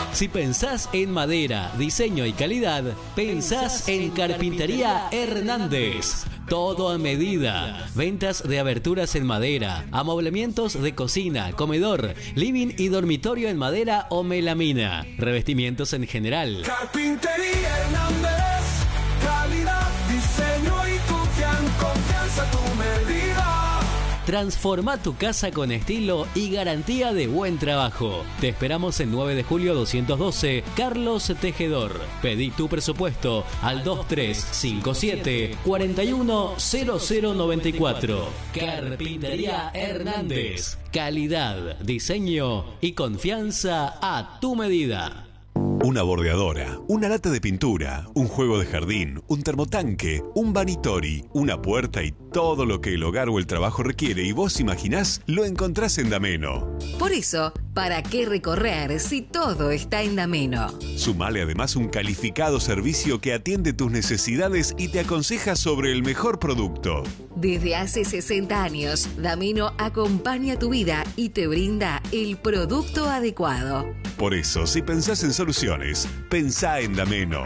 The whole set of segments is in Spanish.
Si pensás en madera, diseño y calidad, pensás en Carpintería Hernández. Todo a medida. Ventas de aberturas en madera, amoblamientos de cocina, comedor, living y dormitorio en madera o melamina. Revestimientos en general. Carpintería Hernández. Calidad, diseño y confianza a tu medida. Transforma tu casa con estilo y garantía de buen trabajo. Te esperamos en 9 de julio 212, Carlos Tejedor. Pedí tu presupuesto al 2357 410094. Carpintería Hernández. Calidad, diseño y confianza a tu medida. Una bordeadora, una lata de pintura, un juego de jardín, un termotanque, un vanitori, una puerta y todo lo que el hogar o el trabajo requiere y vos imaginás, lo encontrás en Dameno. Por eso, ¿para qué recorrer si todo está en Dameno? Sumale además un calificado servicio que atiende tus necesidades y te aconseja sobre el mejor producto. Desde hace 60 años, Dameno acompaña tu vida y te brinda el producto adecuado. Por eso, si pensás en soluciones, pensá en Dameno.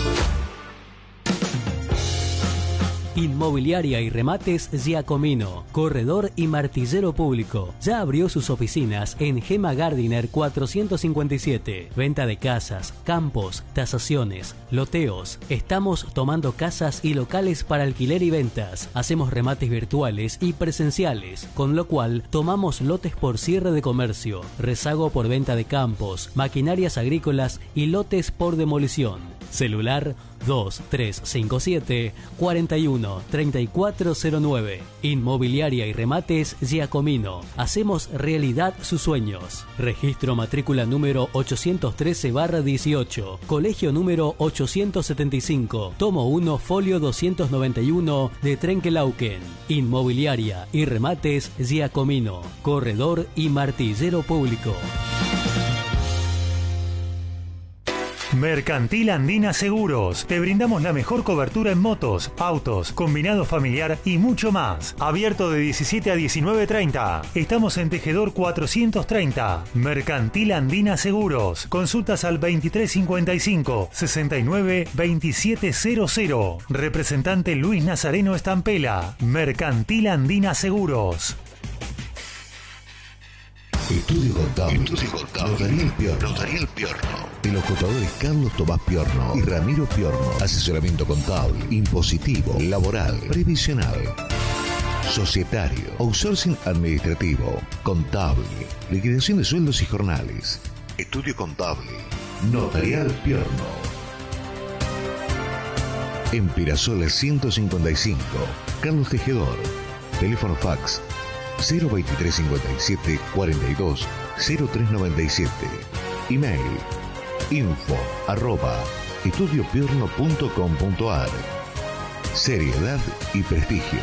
Inmobiliaria y remates Giacomino, corredor y martillero público. Ya abrió sus oficinas en Gema Gardiner 457. Venta de casas, campos, tasaciones, loteos. Estamos tomando casas y locales para alquiler y ventas. Hacemos remates virtuales y presenciales, con lo cual tomamos lotes por cierre de comercio, rezago por venta de campos, maquinarias agrícolas y lotes por demolición. Celular 2357 41 3409. Inmobiliaria y remates Giacomino. Hacemos realidad sus sueños. Registro matrícula número 813/18. Colegio número 875. Tomo 1, folio 291 de Trenkelauken. Inmobiliaria y remates Giacomino. Corredor y martillero público. Mercantil Andina Seguros. Te brindamos la mejor cobertura en motos, autos, combinado familiar y mucho más. Abierto de 17 a 19:30. Estamos en Tejedor 430. Mercantil Andina Seguros. Consultas al 2355 69 2700. Representante Luis Nazareno Estampela. Mercantil Andina Seguros. Estudio Contable. Notaría el Piorno. De los contadores Carlos Tomás Piorno y Ramiro Piorno. Asesoramiento contable, impositivo, laboral, previsional, societario, outsourcing administrativo, contable, liquidación de sueldos y jornales. Estudio Contable. Notarial Piorno. En Pirasola 155. Carlos Tejedor. Teléfono fax 02357 42 0397. Email info@estudiopiorno.com.ar. Seriedad y prestigio.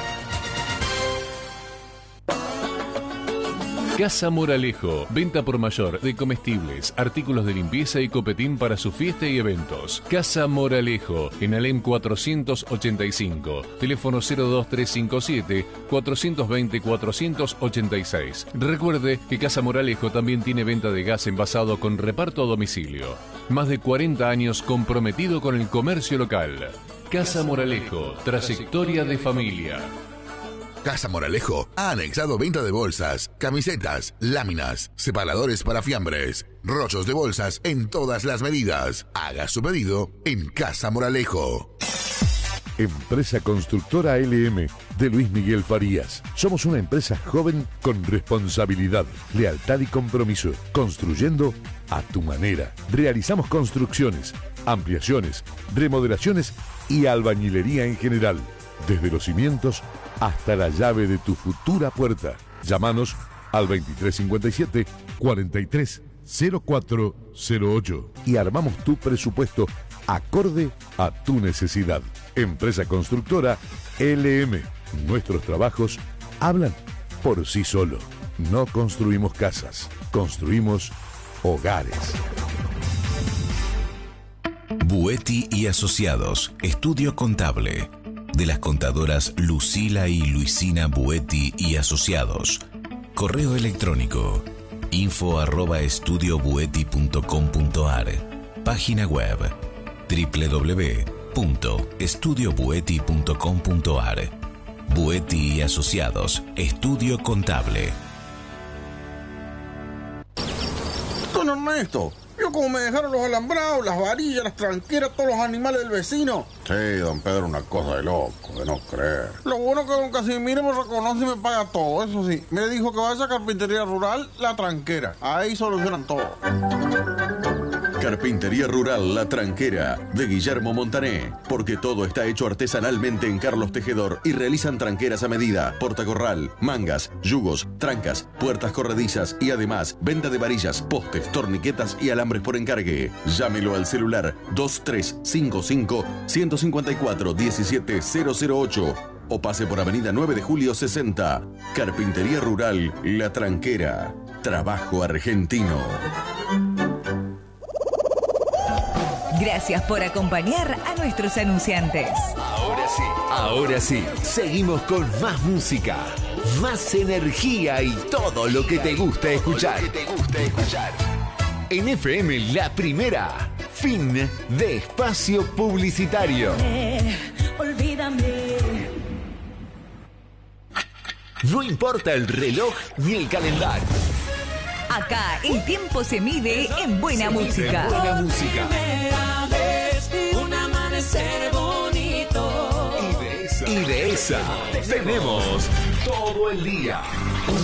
Casa Moralejo, venta por mayor de comestibles, artículos de limpieza y copetín para su fiesta y eventos. Casa Moralejo, en Alem 485, teléfono 02357 420 486. Recuerde que Casa Moralejo también tiene venta de gas envasado con reparto a domicilio. Más de 40 años comprometido con el comercio local. Casa Moralejo, trayectoria de familia. Casa Moralejo ha anexado venta de bolsas, camisetas, láminas, separadores para fiambres, rollos de bolsas en todas las medidas. Haga su pedido en Casa Moralejo. Empresa Constructora LM de Luis Miguel Farías. Somos una empresa joven con responsabilidad, lealtad y compromiso, construyendo a tu manera. Realizamos construcciones, ampliaciones, remodelaciones y albañilería en general, desde los cimientos hasta la llave de tu futura puerta. Llámanos al 2357 430408 y armamos tu presupuesto acorde a tu necesidad. Empresa Constructora LM. Nuestros trabajos hablan por sí solo. No construimos casas, construimos hogares. Buetti y Asociados, Estudio Contable. De las contadoras Lucila y Luisina Buetti y Asociados. Correo electrónico info@estudiobueti.com.ar. Página web www.estudiobueti.com.ar. Bueti y Asociados, Estudio Contable. Don Ernesto, ¿vio cómo me dejaron los alambrados, las varillas, las tranqueras, todos los animales del vecino? Sí, don Pedro, una cosa de loco, de no creer. Lo bueno que don Casimiro me reconoce y me paga todo, eso sí. Me dijo que vaya a Carpintería Rural La Tranquera. Ahí solucionan todo. Carpintería Rural La Tranquera, de Guillermo Montané, porque todo está hecho artesanalmente en Carlos Tejedor y realizan tranqueras a medida, portacorral, mangas, yugos, trancas, puertas corredizas y además venta de varillas, postes, torniquetas y alambres por encargue. Llámelo al celular 2355-154-17008 o pase por Avenida 9 de Julio 60. Carpintería Rural La Tranquera. Trabajo argentino. Gracias por acompañar a nuestros anunciantes. Ahora sí, seguimos con más música, más energía y todo lo que te gusta escuchar. En FM La Primera, fin de espacio publicitario. Olvídame. No importa el reloj ni el calendario. Acá el tiempo se mide en buena música. Buena música. Primera vez, un amanecer bonito. Y de esa tenemos todo el día.